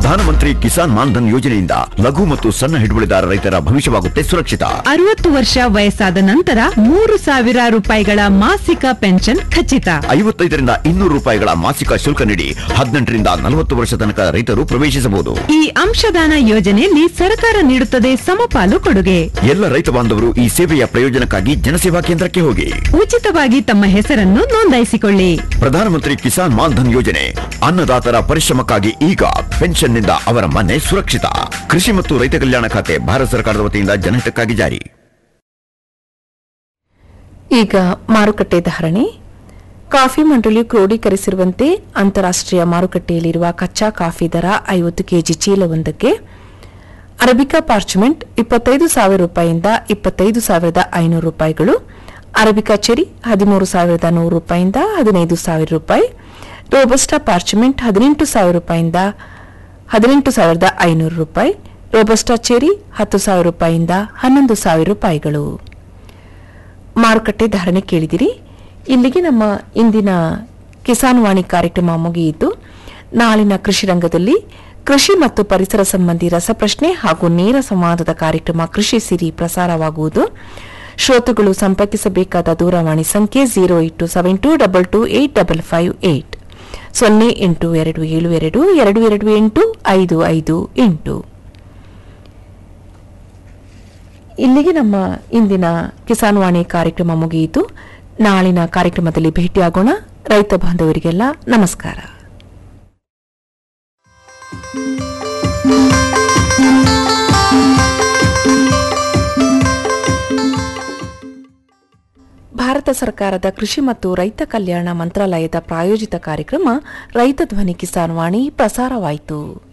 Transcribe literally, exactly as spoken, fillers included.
ಪ್ರಧಾನಮಂತ್ರಿ ಕಿಸಾನ್ ಮಾನ್ಧನ್ ಯೋಜನೆಯಿಂದ ಲಘು ಮತ್ತು ಸಣ್ಣ ಹಿಡುವಳಿದಾರ ರೈತರ ಭವಿಷ್ಯವಾಗುತ್ತೆ ಸುರಕ್ಷಿತ. ಅರವತ್ತು ವರ್ಷ ವಯಸ್ಸಾದ ನಂತರ ಮೂರು ಸಾವಿರ ರೂಪಾಯಿಗಳ ಮಾಸಿಕ ಪೆನ್ಷನ್ ಖಚಿತ. ಐವತ್ತೈದರಿಂದ ಇನ್ನೂರು ರೂಪಾಯಿಗಳ ಮಾಸಿಕ ಶುಲ್ಕ ನೀಡಿ ಹದಿನೆಂಟರಿಂದ ನಲವತ್ತು ವರ್ಷ ತನಕ ರೈತರು ಪ್ರವೇಶಿಸಬಹುದು. ಈ ಅಂಶದಾನ ಯೋಜನೆಯಲ್ಲಿ ಸರ್ಕಾರ ನೀಡುತ್ತದೆ ಸಮಪಾಲು ಕೊಡುಗೆ. ಎಲ್ಲ ರೈತ ಬಾಂಧವರು ಈ ಸೇವೆಯ ಪ್ರಯೋಜನಕ್ಕಾಗಿ ಜನಸೇವಾ ಕೇಂದ್ರಕ್ಕೆ ಹೋಗಿ ಉಚಿತವಾಗಿ ತಮ್ಮ ಹೆಸರನ್ನು ನೋಂದಾಯಿಸಿಕೊಳ್ಳಿ. ಪ್ರಧಾನಮಂತ್ರಿ ಕಿಸಾನ್ ಮಾನ್ಧನ್ ಯೋಜನೆ ಅನ್ನದಾತರ ಪರಿಶ್ರಮಕ್ಕಾಗಿ ಈಗ ಪೆನ್ಷನ್ನಿಂದ ಅವರ ಮನೆ ಸುರಕ್ಷಿತ. ಕೃಷಿ ಮತ್ತು ರೈತ ಕಲ್ಯಾಣ ಖಾತೆ ಭಾರತ ಸರ್ಕಾರದ ವತಿಯಿಂದ ಜನಹಿತಕ್ಕಾಗಿ ಜಾರಿ. ಈಗ ಮಾರುಕಟ್ಟೆ ಧಾರಣೆ. ಕಾಫಿ ಮಂಡಳಿಯು ಕ್ರೋಢೀಕರಿಸಿರುವಂತೆ ಅಂತಾರಾಷ್ಟ್ರೀಯ ಮಾರುಕಟ್ಟೆಯಲ್ಲಿರುವ ಕಚ್ಚಾ ಕಾಫಿ ದರ ಐವತ್ತು ಕೆಜಿ ಚೀಲವೊಂದಕ್ಕೆ ಅರಬಿಕಾ ಪಾರ್ಚಮೆಂಟ್ ಇಪ್ಪತ್ತೈದು ಸಾವಿರ ರೂಪಾಯಿಯಿಂದ ಇಪ್ಪತ್ತೈದು ಸಾವಿರದ ಐನೂರು ರೂಪಾಯಿಗಳು, ಅರಬಿಕಾ ಚೆರಿ ಹದಿಮೂರು ಸಾವಿರದ ನೂರು ರೂಪಾಯಿಯಿಂದ ಹದಿನೈದು ಸಾವಿರ ರೂಪಾಯಿ, ರೋಬಸ್ಟಾ ಪಾರ್ಚಮೆಂಟ್ ಹದಿನೆಂಟು ಸಾವಿರ ರೂಪಾಯಿಯಿಂದ ಹದಿನೆಂಟು ಸಾವಿರದ ಐನೂರು ರೂಪಾಯಿ, ರೋಬಸ್ಟಾ ಚೆರಿ ಹತ್ತು ಸಾವಿರ ರೂಪಾಯಿಯಿಂದ ಹನ್ನೊಂದು ಸಾವಿರ ರೂಪಾಯಿಗಳು. ಮಾರುಕಟ್ಟೆ ಧಾರಣೆ ಕೇಳಿದಿರಿ. ಇಲ್ಲಿಗೆ ನಮ್ಮ ಇಂದಿನ ಕಿಸಾನ್ ವಾಣಿ ಕಾರ್ಯಕ್ರಮ ಮುಗಿಯಿತು. ನಾಳಿನ ಕೃಷಿ ರಂಗದಲ್ಲಿ ಕೃಷಿ ಮತ್ತು ಪರಿಸರ ಸಂಬಂಧಿ ರಸಪ್ರಶ್ನೆ ಹಾಗೂ ನೇರ ಸಂವಾದದ ಕಾರ್ಯಕ್ರಮ ಕೃಷಿ ಸಿರಿ ಪ್ರಸಾರವಾಗುವುದು. ಶ್ರೋತೃಗಳು ಸಂಪರ್ಕಿಸಬೇಕಾದ ದೂರವಾಣಿ ಸಂಖ್ಯೆ zero eight to seven to double two eight double five eight ಸೊನ್ನೆ ಎಂಟು ಎರಡು ಏಳು ಎರಡು ಎರಡು ಎರಡು ಎಂಟು ಐದು ಐದು ಎಂಟು. ಇಲ್ಲಿಗೆ ನಮ್ಮ ಇಂದಿನ ಕಿಸಾನ್ ವಾಣಿ ಕಾರ್ಯಕ್ರಮ ಮುಗಿಯಿತು. ನಾಳಿನ ಕಾರ್ಯಕ್ರಮದಲ್ಲಿ ಭೇಟಿಯಾಗೋಣ. ರೈತ ಬಾಂಧವರಿಗೆಲ್ಲ ನಮಸ್ಕಾರ. ಭಾರತ ಸರ್ಕಾರದ ಕೃಷಿ ಮತ್ತು ರೈತ ಕಲ್ಯಾಣ ಮಂತ್ರಾಲಯದ ಪ್ರಾಯೋಜಿತ ಕಾರ್ಯಕ್ರಮ ರೈತ ಧ್ವನಿ ಕಿಸಾನ್ ವಾಣಿ ಪ್ರಸಾರವಾಯಿತು.